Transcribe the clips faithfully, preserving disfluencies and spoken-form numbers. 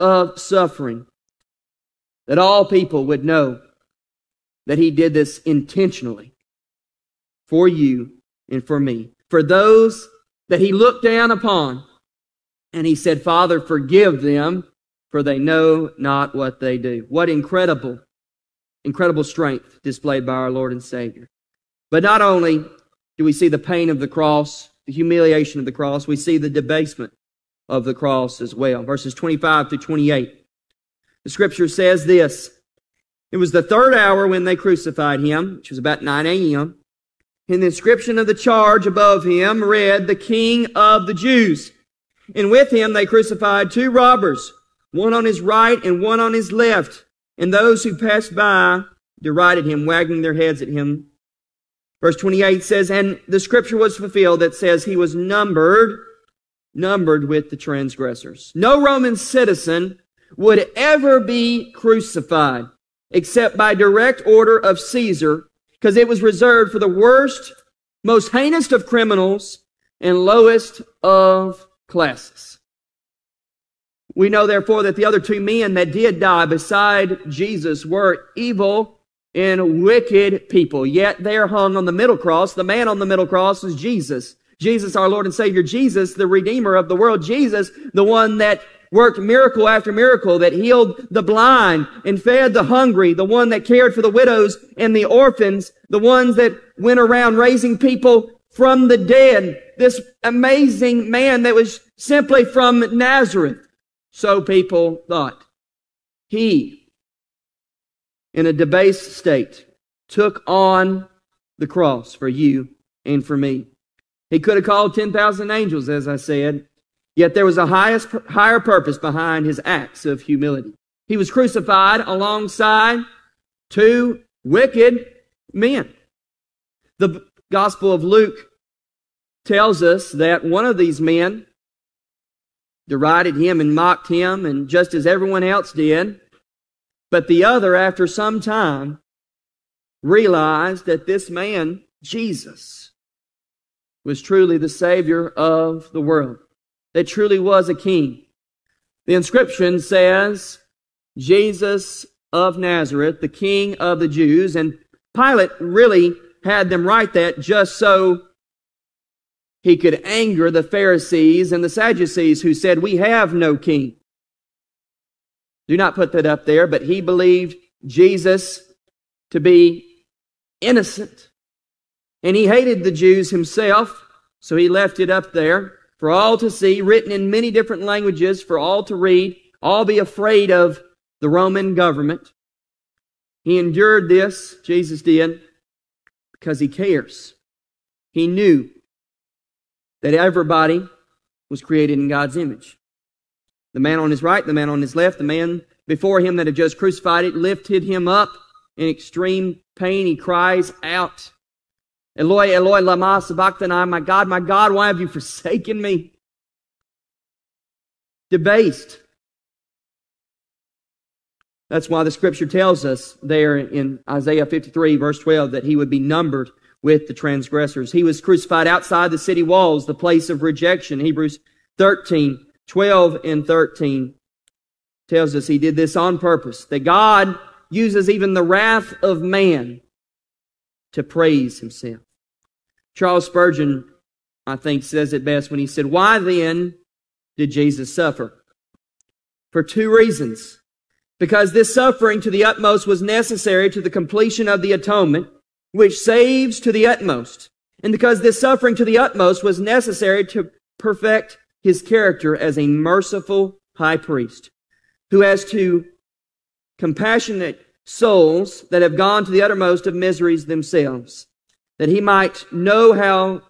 of suffering, that all people would know that He did this intentionally for you and for me. For those that He looked down upon, and He said, Father, forgive them, for they know not what they do. What incredible, incredible strength displayed by our Lord and Savior. But not only do we see the pain of the cross, the humiliation of the cross, we see the debasement of the cross as well. Verses twenty-five through twenty-eight. The Scripture says this: It was the third hour when they crucified Him, which was about nine a.m. And the inscription of the charge above Him read, The King of the Jews. And with Him they crucified two robbers, one on His right and one on His left. And those who passed by derided Him, wagging their heads at Him. Verse twenty-eight says, And the Scripture was fulfilled that says He was numbered, numbered with the transgressors. No Roman citizen would ever be crucified except by direct order of Caesar, because it was reserved for the worst, most heinous of criminals and lowest of classes. We know, therefore, that the other two men that did die beside Jesus were evil and wicked people. Yet they are hung on the middle cross. The man on the middle cross is Jesus. Jesus, our Lord and Savior. Jesus, the Redeemer of the world. Jesus, the one that worked miracle after miracle, that healed the blind and fed the hungry, the one that cared for the widows and the orphans, the ones that went around raising people from the dead. This amazing man that was simply from Nazareth. So people thought. He, in a debased state, took on the cross for you and for me. He could have called ten thousand angels, as I said, yet there was a highest, higher purpose behind His acts of humility. He was crucified alongside two wicked men. The Gospel of Luke tells us that one of these men derided Him and mocked Him, and just as everyone else did. But the other, after some time, realized that this man, Jesus, was truly the Savior of the world, that truly was a king. The inscription says, Jesus of Nazareth, the King of the Jews. And Pilate really had them write that just so he could anger the Pharisees and the Sadducees who said, we have no king. Do not put that up there, but he believed Jesus to be innocent. And he hated the Jews himself, so he left it up there for all to see, written in many different languages for all to read, all be afraid of the Roman government. He endured this, Jesus did, because He cares. He knew that everybody was created in God's image. The man on His right, the man on His left, the man before Him that had just crucified it, lifted Him up in extreme pain. He cries out, Eloi, Eloi, lama sabachthani, my God, my God, why have you forsaken me? Debased. That's why the Scripture tells us there in Isaiah fifty-three, verse twelve, that He would be numbered with the transgressors. He was crucified outside the city walls, the place of rejection. Hebrews thirteen, twelve and thirteen tells us He did this on purpose, that God uses even the wrath of man to praise Himself. Charles Spurgeon, I think, says it best when he said, why then did Jesus suffer? For two reasons. Because this suffering to the utmost was necessary to the completion of the atonement, which saves to the utmost. And because this suffering to the utmost was necessary to perfect His character as a merciful high priest, who has to compassionate souls that have gone to the uttermost of miseries themselves, that He might know how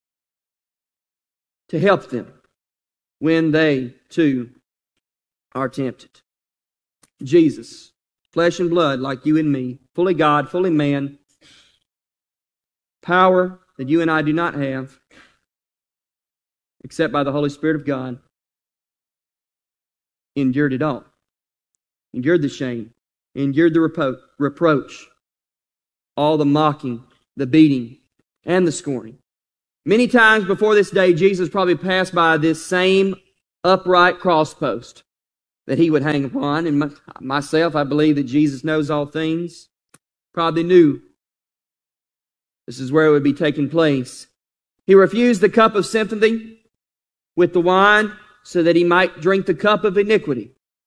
to help them when they, too, are tempted. Jesus, flesh and blood like you and me, fully God, fully man, power that you and I do not have, except by the Holy Spirit of God, endured it all. Endured the shame, endured the repro- reproach, all the mocking, the beating, and the scorning. Many times before this day, Jesus probably passed by this same upright crosspost. that he would hang upon. And my, myself, I believe that Jesus knows all things. Probably knew this is where it would be taking place. He refused the cup of sympathy with the wine so that he might drink the cup of iniquity.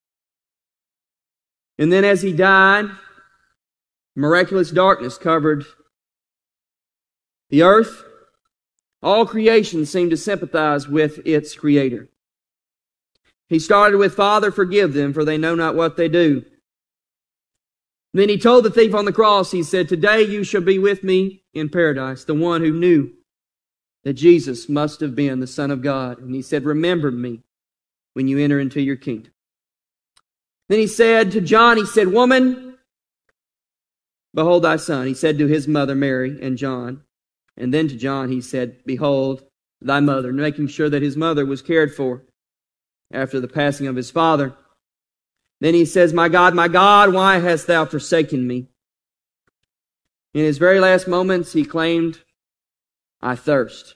And then as he died, miraculous darkness covered the earth. All creation seemed to sympathize with its Creator. He started with, Father, forgive them, for they know not what they do. Then he told the thief on the cross, he said, today you shall be with me in paradise. The one who knew that Jesus must have been the Son of God. And he said, remember me when you enter into your kingdom. Then he said to John, he said, woman, behold thy son. He said to his mother Mary and John. And then to John he said, behold thy mother, making sure that his mother was cared for after the passing of his father. Then he says, my God, my God, why hast thou forsaken me? In his very last moments he claimed, I thirst.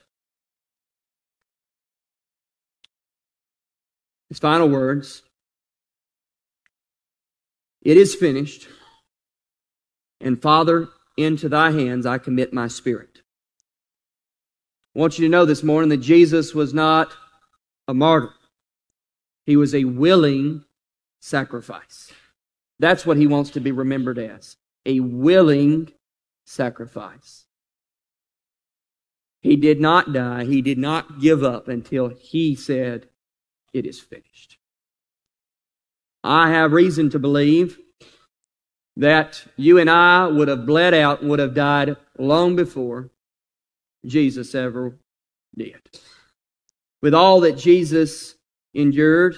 His final words, it is finished, and Father, into thy hands I commit my spirit. I want you to know this morning that Jesus was not a martyr. He was a willing sacrifice. That's what he wants to be remembered as. A willing sacrifice. He did not die. He did not give up until he said, it is finished. I have reason to believe that you and I would have bled out, would have died long before Jesus ever did. With all that Jesus endured,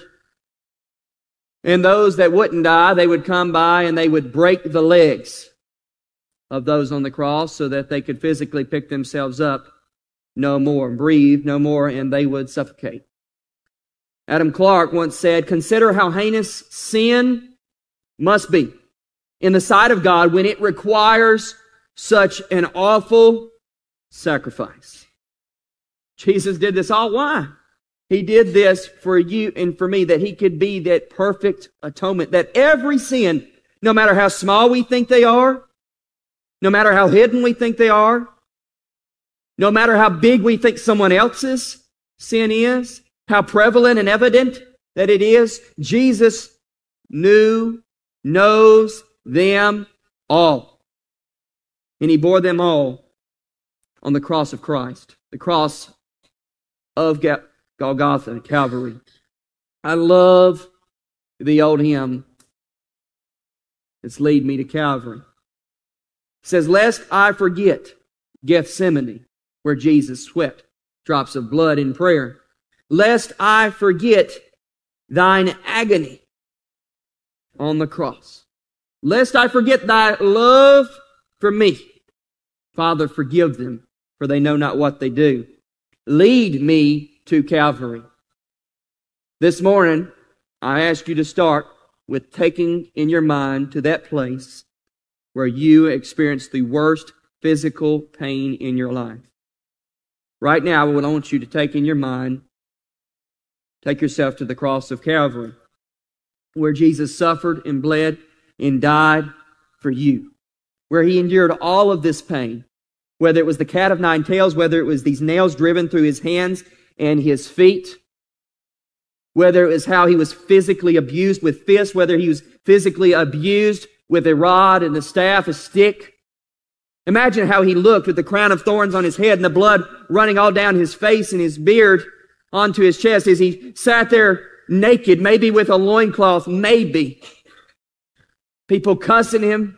and those that wouldn't die, they would come by and they would break the legs of those on the cross so that they could physically pick themselves up no more, breathe no more, and they would suffocate. Adam Clarke once said, consider how heinous sin must be in the sight of God when it requires such an awful sacrifice. Jesus did this all. Why? He did this for you and for me, that he could be that perfect atonement, that every sin, no matter how small we think they are, no matter how hidden we think they are, no matter how big we think someone else's sin is, how prevalent and evident that it is, Jesus knew, knows them all. And he bore them all on the cross of Christ, the cross of Golgotha, Calvary. I love the old hymn. It's Lead Me to Calvary. It says, lest I forget Gethsemane, where Jesus sweat drops of blood in prayer. Lest I forget thine agony on the cross. Lest I forget thy love for me. Father, forgive them, for they know not what they do. Lead me to Calvary. This morning, I ask you to start with taking in your mind to that place where you experience the worst physical pain in your life. Right now, I want you to take in your mind, take yourself to the cross of Calvary, where Jesus suffered and bled and died for you, where he endured all of this pain, whether it was the cat of nine tails, whether it was these nails driven through his hands and his feet, whether it was how he was physically abused with fists, whether he was physically abused with a rod and a staff, a stick. Imagine how he looked with the crown of thorns on his head and the blood running all down his face and his beard onto his chest as he sat there naked, maybe with a loincloth, maybe. People cussing him,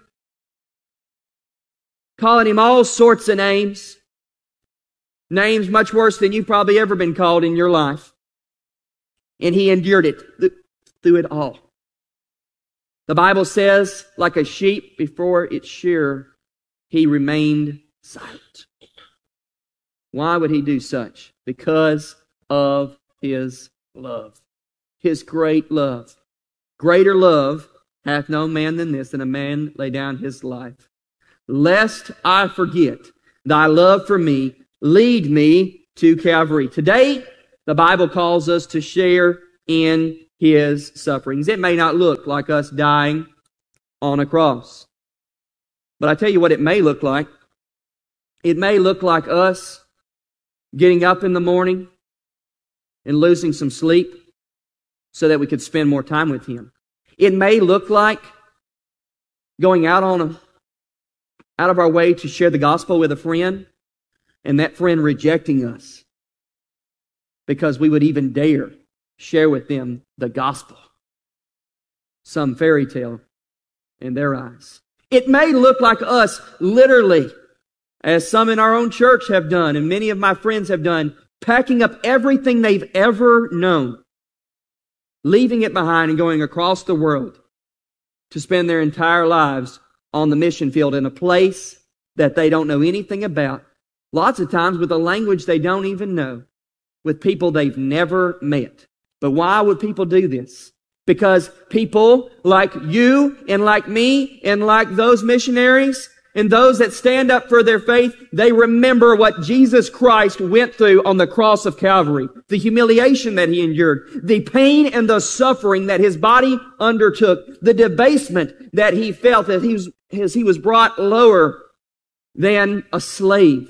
calling him all sorts of names. Names much worse than you've probably ever been called in your life. And he endured it through it all. The Bible says, like a sheep before its shearer, he remained silent. Why would he do such? Because of his love. His great love. Greater love hath no man than this, than a man lay down his life. Lest I forget thy love for me, lead me to Calvary. Today, the Bible calls us to share in His sufferings. It may not look like us dying on a cross. But I tell you what it may look like. It may look like us getting up in the morning and losing some sleep so that we could spend more time with Him. It may look like going out on a, out of our way to share the gospel with a friend, and that friend rejecting us because we would even dare share with them the gospel. Some fairy tale in their eyes. It may look like us literally, as some in our own church have done, and many of my friends have done, packing up everything they've ever known, leaving it behind and going across the world to spend their entire lives on the mission field in a place that they don't know anything about. Lots of times with a language they don't even know, with people they've never met. But why would people do this? Because people like you and like me and like those missionaries and those that stand up for their faith, they remember what Jesus Christ went through on the cross of Calvary, the humiliation that He endured, the pain and the suffering that His body undertook, the debasement that He felt as He was, as he was brought lower than a slave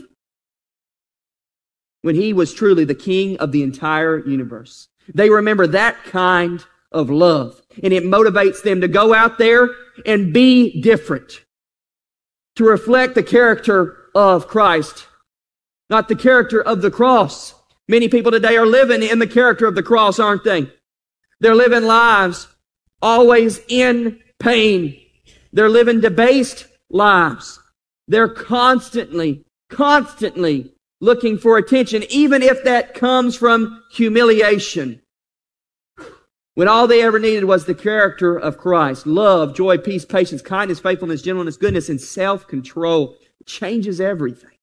when He was truly the King of the entire universe. They remember that kind of love, and it motivates them to go out there and be different, to reflect the character of Christ, not the character of the cross. Many people today are living in the character of the cross, aren't they? They're living lives always in pain. They're living debased lives. They're constantly, constantly looking for attention, even if that comes from humiliation. When all they ever needed was the character of Christ. Love, joy, peace, patience, kindness, faithfulness, gentleness, goodness, and self-control. It changes everything.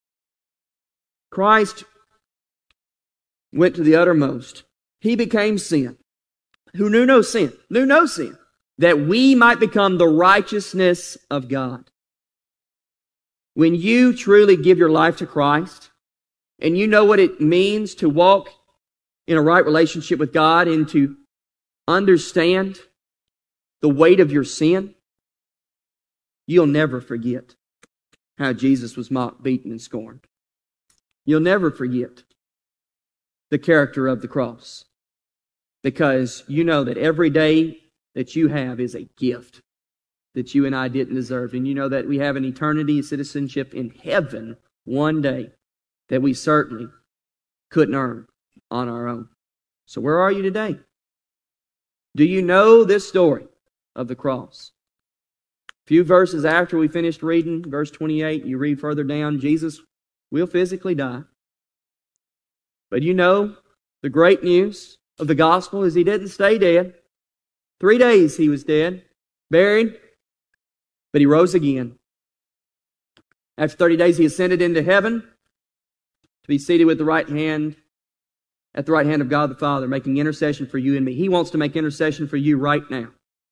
Christ went to the uttermost. He became sin, who knew no sin, knew no sin, that we might become the righteousness of God. When you truly give your life to Christ, and you know what it means to walk in a right relationship with God and to understand the weight of your sin, you'll never forget how Jesus was mocked, beaten, and scorned. You'll never forget the character of the cross, because you know that every day that you have is a gift that you and I didn't deserve. And you know that we have an eternity citizenship in heaven one day that we certainly couldn't earn on our own. So where are you today? Do you know this story of the cross? A few verses after we finished reading, verse twenty-eight, you read further down, Jesus will physically die. But you know the great news of the gospel is He didn't stay dead. Three days He was dead, buried, but He rose again. After thirty days He ascended into heaven to be seated with the right hand at the right hand of God the Father, making intercession for you and me. He wants to make intercession for you right now.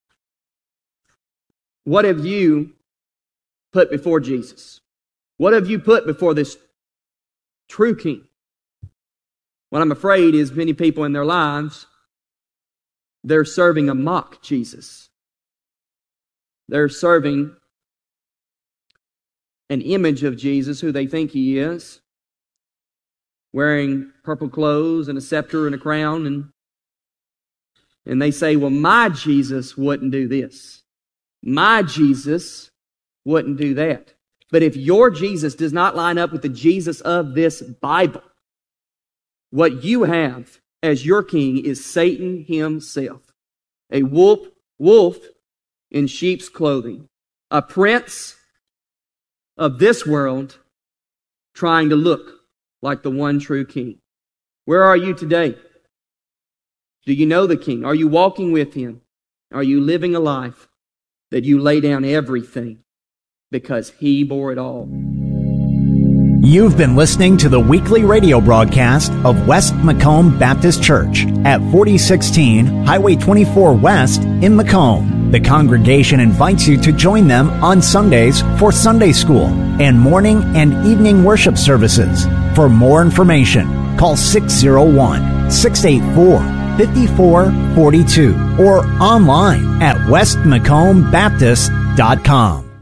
What have you put before Jesus? What have you put before this true King? What I'm afraid is many people in their lives, they're serving a mock Jesus. They're serving an image of Jesus who they think He is, wearing purple clothes and a scepter and a crown, and, and they say, well, my Jesus wouldn't do this. My Jesus wouldn't do that. But if your Jesus does not line up with the Jesus of this Bible, what you have as your king is Satan himself, a wolf, wolf in sheep's clothing, a prince of this world trying to look like the one true King. Where are you today? Do you know the King? Are you walking with Him? Are you living a life that you lay down everything because He bore it all? You've been listening to the weekly radio broadcast of West Macomb Baptist Church at forty sixteen Highway twenty-four West in Macomb. The congregation invites you to join them on Sundays for Sunday school and morning and evening worship services. For more information, call six oh one, six eight four, five four four two or online at west macomb baptist dot com.